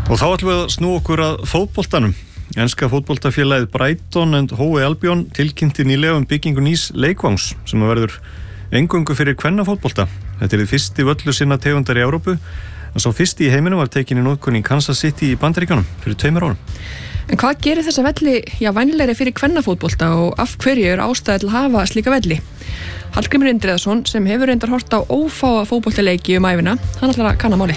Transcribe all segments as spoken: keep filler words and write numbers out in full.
Og þá ætlum við að snúa okkur að fótboltanum. Enska fótboltafélagið Brighton and Hove Albion tilkynnti nýlega um byggingu nýs leikvangs sem verður eingöngu fyrir kvennafótbolta. Þetta er þið fyrsti völlur sinna tegundar í Evrópu, en sá fyrsti í heiminum var tekin í notkun í Kansas City í Bandaríkjunum fyrir tveimur árum. En hvað gerir þessa velli já vænlegri fyrir kvennafótbolta og af hverju er ástæða til að hafa slíka velli? Hallgrímur Indriðason, sem hefur reyndar hort á ófáa fótboltaleiki um ævina, hann ætlar að kanna máli.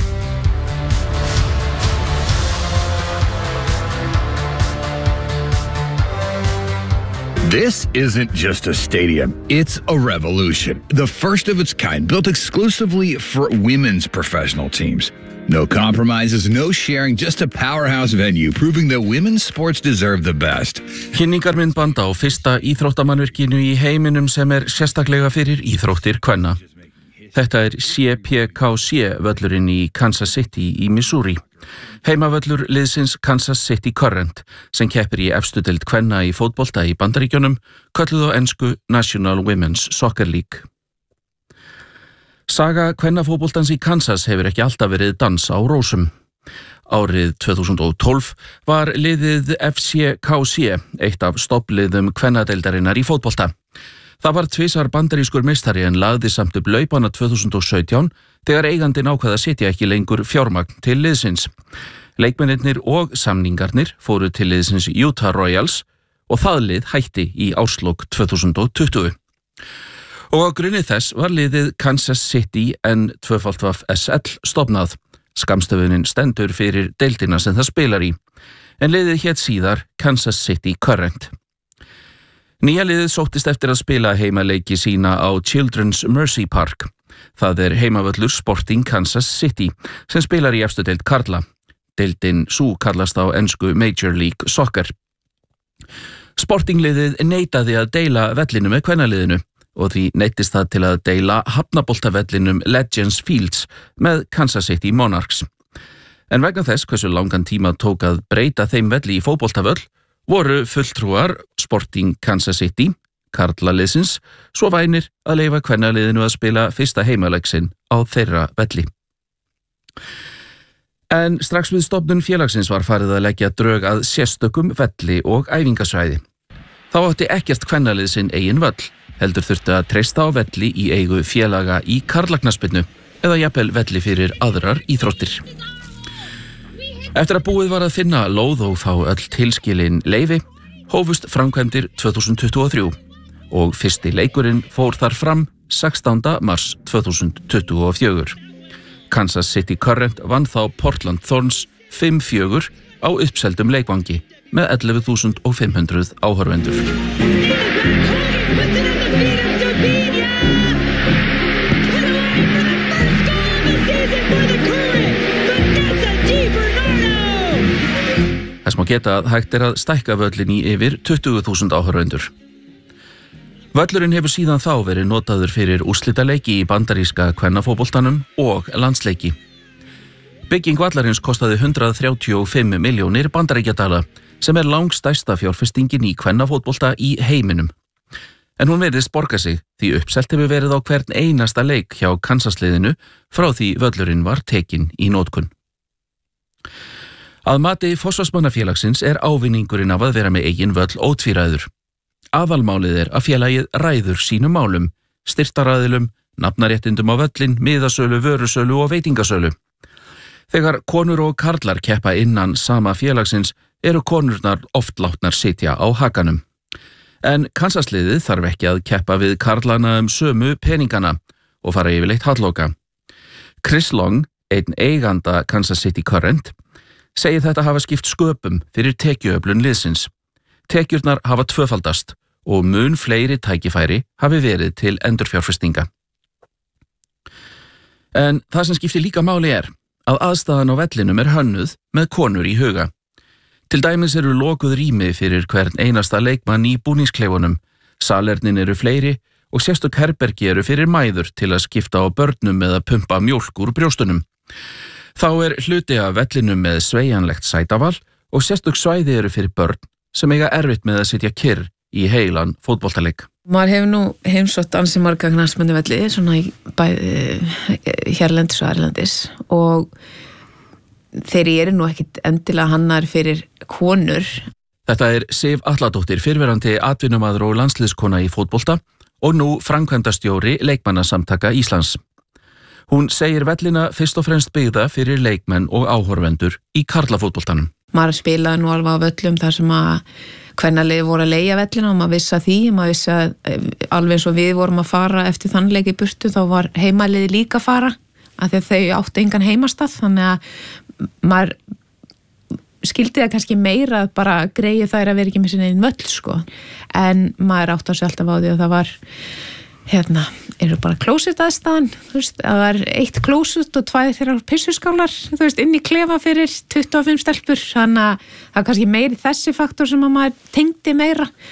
This isn't just a stadium, it's a revolution. The first of its kind, built exclusively for women's professional teams. No compromises, no sharing, just a powerhouse venue, proving that women's sports deserve the best. Kynningarmyndband á fyrsta íþróttamannvirkinu í heiminum sem er sérstaklega fyrir íþróttir kvenna. Þetta er C P K C völlurinn í Kansas City í Missouri. Heimavöllur liðsins Kansas City Current sem keppir í efstu deild kvenna í fótbolta í Bandaríkjunum, kölluð á ensku National Women's Soccer League. Saga kvennafótboltans í Kansas hefur ekki alltaf verið dans á rósum. Árið tvö þúsund og tólf var liðið F C K C eitt af stofnliðum kvennadeildarinnar í fótbolta. Það var tvisvar bandarískur meistari en lagði samt upp laupana tvö þúsund og sautján þegar eigandinn ákvað að setja ekki lengur fjármagn til liðsins. Leikmennirnir og samningarnir fóru til liðsins Utah Royals og það lið hætti í árslok tvö þúsund og tuttugu. Og á grunni þess var liðið Kansas City N tvö S L stofnað. Skammstöfunin stendur fyrir deildina sem það spilar í, en liðið hét síðar Kansas City Current. Nýja liðið sóttist eftir að spila heimaleiki sína á Children's Mercy Park. Það er heimavöllur Sporting Kansas City sem spilar í efstu deild karla. Deildin sú kallast á ensku Major League Soccer. Sportingliðið neitaði að deila vellinu með kvennaliðinu og því neyttist það til að deila hafnaboltavellinum Legends Fields með Kansas City Monarchs. En vegna þess hversu langan tíma tók að breyta þeim velli í fótboltavöll voru fulltrúar Sporting Kansas City, karlaliðsins, svo vænir að leyfa kvennaliðinu að spila fyrsta heimaleik sinn á þeirra velli. En strax við stofnun félagsins var farið að leggja drög að sérstökum velli og æfingasvæði. Þá átti ekkert kvennalið sinn eigin völl, heldur þurfti að treysta á velli í eigu félaga í karlaknarsspyrnu eða jafnvel velli fyrir aðrar íþróttir. Eftir að búið var að finna lóð og fá öll tilskilin leyfi, hófust framkvæmdir tvö þúsund tuttugu og þrjú og fyrsti leikurinn fór þar fram sextánda mars tvö þúsund tuttugu og fjögur. Kansas City Current vann þá Portland Thorns fimm fjögur á uppseldum leikvangi með ellefu þúsund fimm hundruð áhorfendur. Þess má geta að hægt er að stækka völlin í yfir tuttugu þúsund áhorfendur. Völlurinn hefur síðan þá verið notaður fyrir úrslitaleiki í bandaríska kvennafótboltanum og landsleiki. Bygging vallarins kostaði hundrað þrjátíu og fimm milljónir bandaríkjadala sem er langstærsta fjárfestingin í kvennafótbolta í heiminum. En hún virðist borga sig því uppselt hefur verið á hvern einasta leik hjá Kansasliðinu frá því völlurinn var tekin í notkun. Að mati forsvarsmannafélagsins er ávinningurinn af að vera með eigin völl ótvíræður. Aðalmálið er að félagið ræður sínum málum, styrktaraðilum, nafnaréttindum á völlin, miðasölu, vörusölu og veitingasölu. Þegar konur og karlar keppa innan sama félagsins eru konurnar oft látnar sitja á hakanum. En Kansasliðið þarf ekki að keppa við karlana um sömu peningana og fara yfirleitt hallóka. Chris Long, einn eiganda Kansas City Current, segir þetta hafa skipt sköpum fyrir tekjuöflun liðsins. Tekjurnar hafa tvöfaldast og mun fleiri tækifæri hafi verið til endurfjárfestinga. En það sem skiptir líka máli er að aðstæðan á vellinum er hönnuð með konur í huga. Til dæmis eru lokuð rými fyrir hvern einasta leikmann í búningskleifunum, salernin eru fleiri og sérstök herbergi eru fyrir mæður til að skipta á börnum eða pumpa mjólk úr brjóstunum. Þá er hluti af vellinum með sveigjanlegt sætaval og sérstök svæði eru fyrir börn sem eiga erfitt með að sitja kyrr í heilan fótboltaleik. Maður hefur nú heimsótt ansi marga knattspyrnuvelli svona í bæði hérlendis og erlendis og þeir eru nú ekkit endilega hannar fyrir konur. Þetta er Sif Atladóttir, fyrrverandi atvinnumaður og landsliðskona í fótbolta og nú framkvæmdastjóri leikmannasamtaka Íslands. Hún segir vellina fyrst og fremst byggða fyrir leikmenn og áhorfendur í karlafótboltanum. Maður spilaði nú alveg á völlum þar sem að kvennalið voru að leigja vellina og maður vissi að því, maður vissi að alveg eins og við vorum að fara eftir þann leik í burtu þá var heimaliði líka að fara af því að þau áttu engan heimastað, þannig að maður skildi það kannski meira að bara greið þær að vera ekki með sinni einn völl sko, en maður átti að segja alltaf á því og það var hérna, eru bara klósett aðstæðan, þú veist, að það er eitt klósett og tvær þeirra pissuskálar, þú veist, inn í klefa fyrir tuttugu og fimm stelpur, þannig að það er kannski meiri þessi faktor sem að maður tengdi meira.